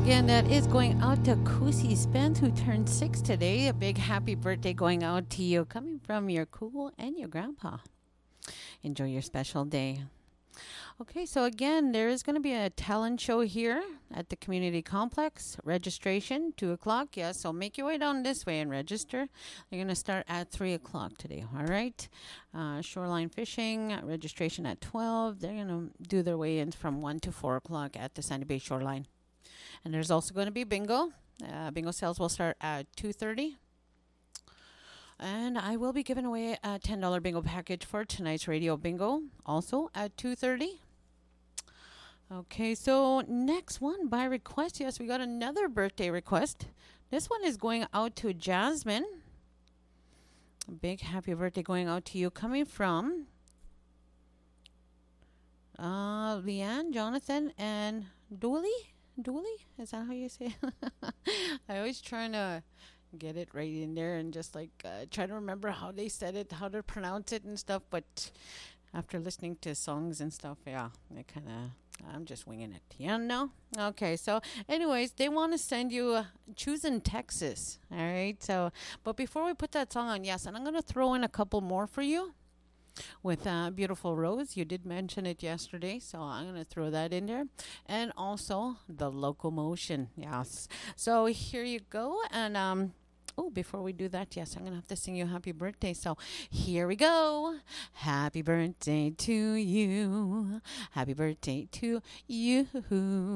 again, that is going out to Kusi Spence, who turned 6 today. A big happy birthday going out to you, coming from your cool and your grandpa. Enjoy your special day. Okay, so again, there is going to be a talent show here at the community complex. Registration, 2 o'clock. Yeah, so make your way down this way and register. They're going to start at 3 o'clock today, all right? Shoreline fishing, registration at 12. They're going to do their weigh-ins from 1 to 4 o'clock at the Sandy Bay Shoreline. And there's also going to be bingo. Bingo sales will start at 2:30. And I will be giving away a $10 bingo package for tonight's radio bingo, also at 2:30. Okay, so next one by request. Yes, we got another birthday request. This one is going out to Jasmine. A big happy birthday going out to you, coming from Leanne, Jonathan, and Dooley. Dooley? Is that how you say it? I always trying to get it right in there and just like try to remember how they said it, how to pronounce it and stuff. But after listening to songs and stuff, yeah, I'm just winging it. You know? Okay, so anyways, they want to send you Choosing Texas. All right, so, but before we put that song on, yes, and I'm going to throw in a couple more for you. With Beautiful Rose. You did mention it yesterday, so I'm going to throw that in there. And also The Locomotion. Yes. So here you go. And before we do that, yes, I'm going to have to sing you happy birthday. So here we go. Happy birthday to you. Happy birthday to you.